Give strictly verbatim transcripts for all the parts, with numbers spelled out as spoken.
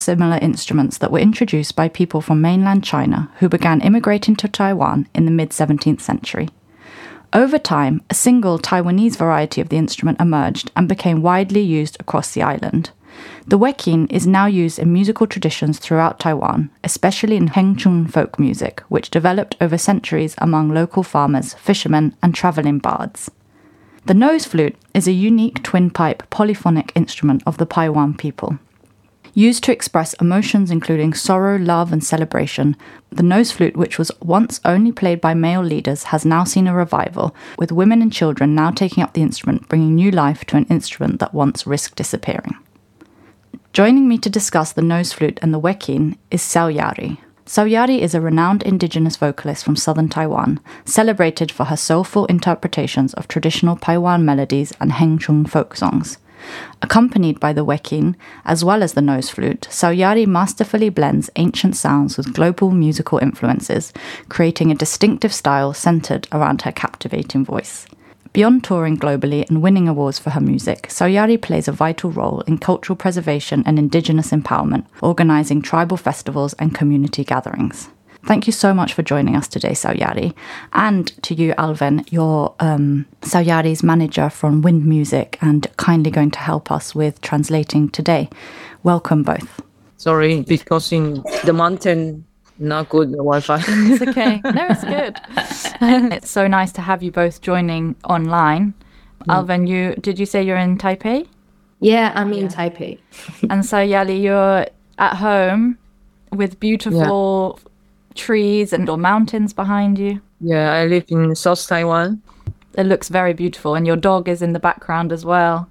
similar instruments that were introduced by people from mainland China who began immigrating to Taiwan in the mid-seventeenth century. Over time, a single Taiwanese variety of the instrument emerged and became widely used across the island. The wekin is now used in musical traditions throughout Taiwan, especially in Hengchun folk music, which developed over centuries among local farmers, fishermen, and travelling bards. The nose flute is a unique twin-pipe polyphonic instrument of the Paiwan people. Used to express emotions including sorrow, love, and celebration, the nose flute, which was once only played by male leaders, has now seen a revival, with women and children now taking up the instrument, bringing new life to an instrument that once risked disappearing. Joining me to discuss the nose flute and the wekin is Xiaoyari. Xiaoyari is a renowned indigenous vocalist from southern Taiwan, celebrated for her soulful interpretations of traditional Paiwan melodies and Hengchun folk songs. Accompanied by the wekin, as well as the nose flute, Xiaoyari masterfully blends ancient sounds with global musical influences, creating a distinctive style centered around her captivating voice. Beyond touring globally and winning awards for her music, Xiaoyari plays a vital role in cultural preservation and indigenous empowerment, organizing tribal festivals and community gatherings. Thank you so much for joining us today, Xiaoyari. And to you, Alven, you're um, Xiaoyari's manager from Wind Music and kindly going to help us with translating today. Welcome both. Sorry, because in the mountain, not good Wi-Fi. It's okay. No, it's good. It's so nice to have you both joining online. Mm. Alven, you did you say you're in Taipei? Yeah, I'm in yeah. Taipei. And Xiaoyari, you're at home with beautiful yeah. trees and or mountains behind you. Yeah, I live in South Taiwan. It looks very beautiful, and your dog is in the background as well.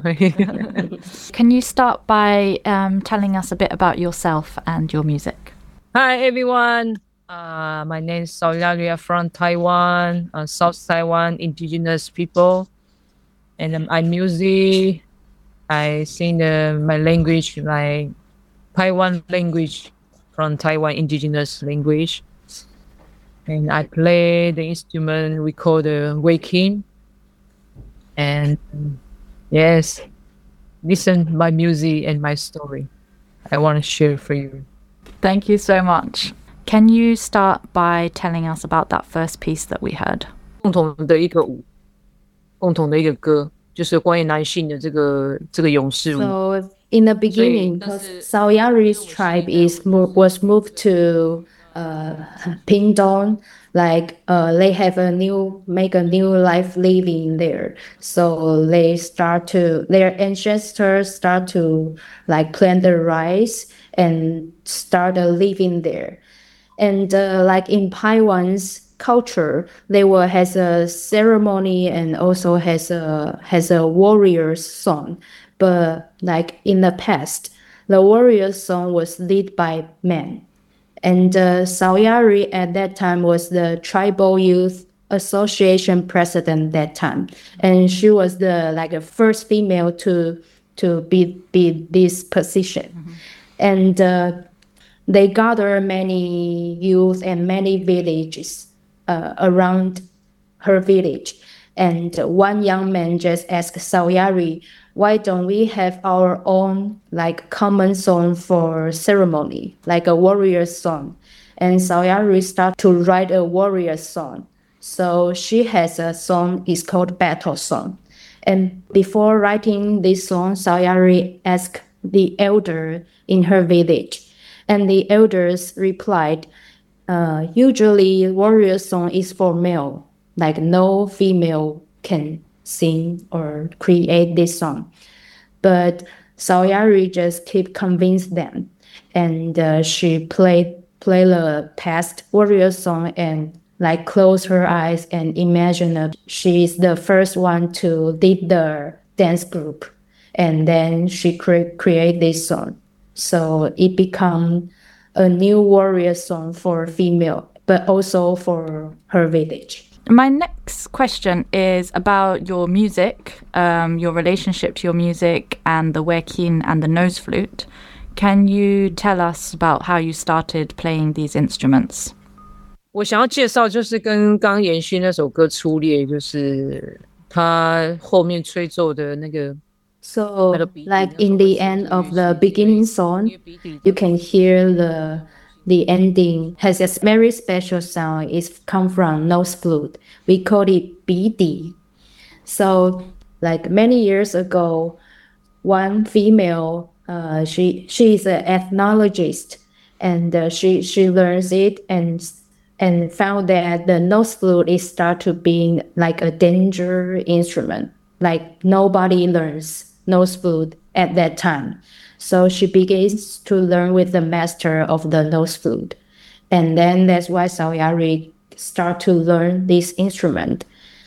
Can you start by um, telling us a bit about yourself and your music? Hi everyone, uh, my name is Xiaoyari from Taiwan, uh, South Taiwan indigenous people, and um, I music. I sing uh, my language, my Taiwan language from Taiwan indigenous language, and I play the instrument we call the wekin. And yes, listen my music and my story. I want to share for you. Thank you so much. Can you start by telling us about that first piece that we heard? 共同的一个舞，共同的一个歌，就是关于男性的这个这个勇士舞。 So in the beginning, because Xiaoyari's tribe is was moved to uh, Pingdong, like uh, they have a new make a new life living there. So they start to their ancestors start to like plant the rice and start uh, living there. And uh, like in Taiwan's culture, they will has a ceremony and also has a has a warrior's song. But like in the past, the warrior's song was led by men. And uh, Xiaoyari at that time was the Tribal Youth Association president that time. And she was the like the first female to to be be this position. Mm-hmm. And uh, they gather many youth and many villages uh, around her village. And one young man just asked Xiaoyari, why don't we have our own like common song for ceremony, like a warrior song? And Xiaoyari started to write a warrior song. So she has a song, it's called Battle Song. And before writing this song, Xiaoyari asked the elder in her village. And the elders replied, uh, usually warrior song is for male, like no female can sing or create this song. But Xiaoyari just keep convinced them. And uh, she played, play the past warrior song and like close her eyes and imagine that she is the first one to lead the dance group. And then she cre- create this song. So it become a new warrior song for female, but also for her village. My next question is about your music, um, your relationship to your music and the wekin and the nose flute. Can you tell us about how you started playing these instruments? 我想要介绍就是跟刚延续那首歌《初恋》，就是他后面吹奏的那个 So, like in the end of the beginning song, you can hear the the ending has a very special sound. It's come from nose flute. We call it B D. So, like many years ago, one female, uh, she she is an ethnologist, and uh, she she learns it and and found that the nose flute is start to being like a danger instrument. Like nobody learns nose flute at that time. So she begins to learn with the master of the nose flute. And then that's why Saoyari start to learn this instrument.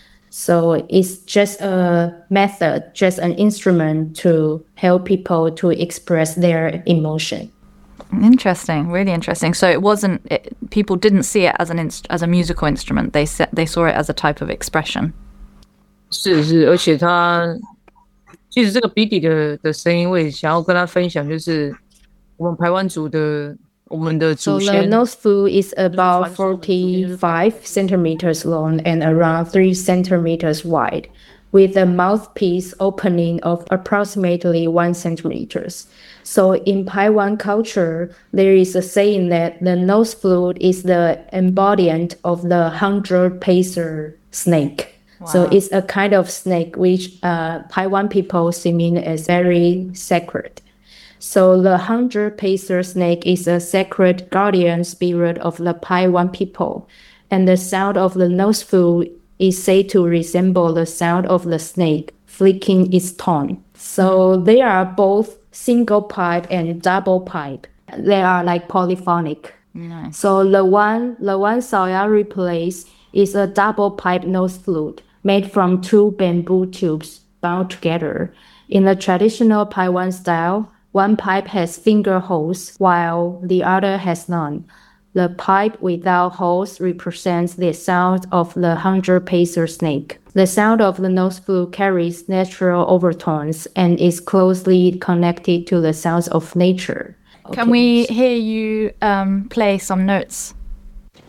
So it's just a method, just an instrument to help people to express their emotion. Interesting, really interesting. So it wasn't, it, people didn't see it as an inst- as a musical instrument. They se- they saw it as a type of expression. 是是，而且它其实这个笔底的的声音，我也想要跟他分享，就是我们排湾族的我们的祖 So the 先。 nose flute is about forty-five centimeters long and around three centimeters wide, with a mouthpiece opening of approximately one centimeters. So in Taiwan culture, there is a saying that the nose flute is the embodiment of the hundred pacer snake. So it's a kind of snake which uh, Taiwan people see as very sacred. So the hundred pacer snake is a sacred guardian spirit of the Taiwan people, and the sound of the nose flute is said to resemble the sound of the snake flicking its tongue. So they are both single pipe and double pipe. They are like polyphonic. Nice. So the one the one Saoyari plays is a double pipe nose flute made from two bamboo tubes bound together. In the traditional Taiwan style, one pipe has finger holes while the other has none. The pipe without holes represents the sound of the hundred pacer snake. The sound of the nose flute carries natural overtones and is closely connected to the sounds of nature. Can we hear you um, play some notes?